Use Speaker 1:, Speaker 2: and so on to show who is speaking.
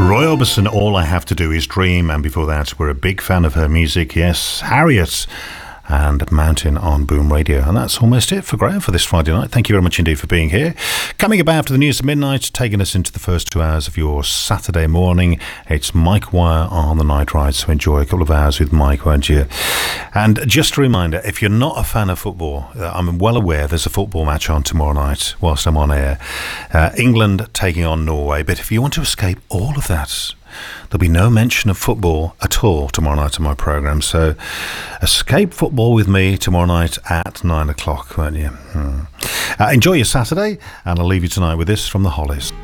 Speaker 1: Roy Orbison, All I Have to Do Is Dream, and before that we're a big fan of her music, yes, Harriet and Mountain on Boom Radio. And that's almost it for Graham for this Friday night. Thank you very much indeed for being here. Coming up after the news at midnight, taking us into the first 2 hours of your Saturday morning, it's Mike Wire on the Night Ride, so enjoy a couple of hours with Mike, won't you? And just a reminder, if you're not a fan of football, I'm well aware there's a football match on tomorrow night whilst I'm on air. England taking on Norway, but if you want to escape all of that, there'll be no mention of football at all tomorrow night on my programme. So escape football with me tomorrow night at 9 o'clock, won't you? Enjoy your Saturday, and I'll leave you tonight with this from the Hollies.